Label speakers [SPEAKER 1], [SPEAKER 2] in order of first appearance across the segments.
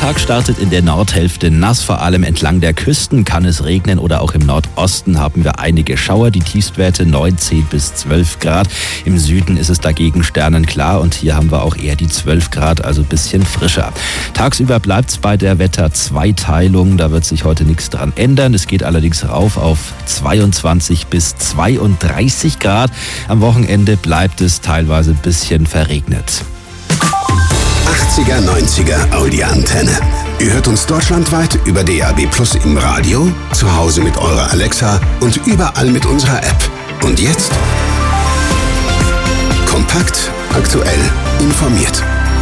[SPEAKER 1] Tag startet in der Nordhälfte nass, vor allem entlang der Küsten kann es regnen oder auch im Nordosten haben wir einige Schauer. Die Tiefstwerte 9, 10 bis 12 Grad. Im Süden ist es dagegen sternenklar und hier haben wir auch eher die 12 Grad, also ein bisschen frischer. Tagsüber bleibt es bei der Wetter-Zweiteilung, da wird sich heute nichts dran ändern. Es geht allerdings rauf auf 22 bis 32 Grad. Am Wochenende bleibt es teilweise ein bisschen verregnet.
[SPEAKER 2] 80er, 90er Audi-Antenne. Ihr hört uns deutschlandweit über DAB+ im Radio, zu Hause mit eurer Alexa und überall mit unserer App. Und jetzt? Kompakt, aktuell, informiert.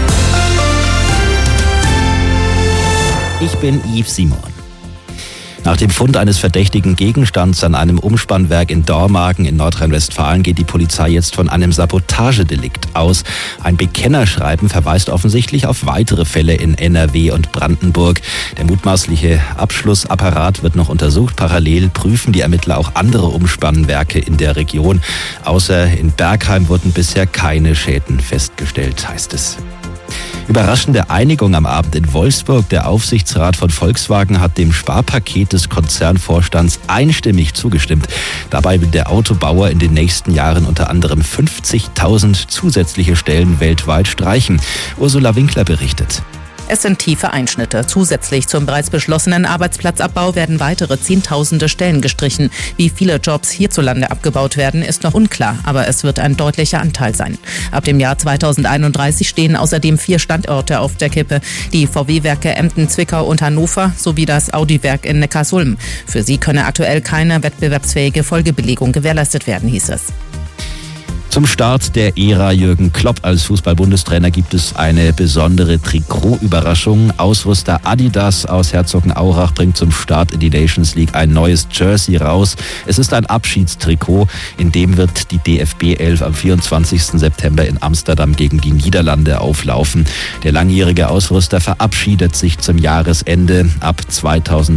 [SPEAKER 1] Ich bin Yves Simon. Nach dem Fund eines verdächtigen Gegenstands an einem Umspannwerk in Dormagen in Nordrhein-Westfalen geht die Polizei jetzt von einem Sabotagedelikt aus. Ein Bekennerschreiben verweist offensichtlich auf weitere Fälle in NRW und Brandenburg. Der mutmaßliche Abschlussapparat wird noch untersucht. Parallel prüfen die Ermittler auch andere Umspannwerke in der Region. Außer in Bergheim wurden bisher keine Schäden festgestellt, heißt es. Überraschende Einigung am Abend in Wolfsburg. Der Aufsichtsrat von Volkswagen hat dem Sparpaket des Konzernvorstands einstimmig zugestimmt. Dabei will der Autobauer in den nächsten Jahren unter anderem 50.000 zusätzliche Stellen weltweit streichen. Ursula Winkler berichtet.
[SPEAKER 3] Es sind tiefe Einschnitte. Zusätzlich zum bereits beschlossenen Arbeitsplatzabbau werden weitere Zehntausende Stellen gestrichen. Wie viele Jobs hierzulande abgebaut werden, ist noch unklar, aber es wird ein deutlicher Anteil sein. Ab dem Jahr 2031 stehen außerdem 4 Standorte auf der Kippe. Die VW-Werke Emden, Zwickau und Hannover sowie das Audi-Werk in Neckarsulm. Für sie könne aktuell keine wettbewerbsfähige Folgebelegung gewährleistet werden, hieß es.
[SPEAKER 1] Zum Start der Ära Jürgen Klopp als Fußball-Bundestrainer gibt es eine besondere Trikot-Überraschung. Ausrüster Adidas aus Herzogenaurach bringt zum Start in die Nations League ein neues Jersey raus. Es ist ein Abschiedstrikot, in dem wird die DFB 11 am 24. September in Amsterdam gegen die Niederlande auflaufen. Der langjährige Ausrüster verabschiedet sich zum Jahresende. Ab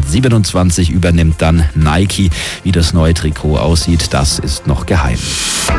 [SPEAKER 1] 2027 übernimmt dann Nike. Wie das neue Trikot aussieht, das ist noch geheim.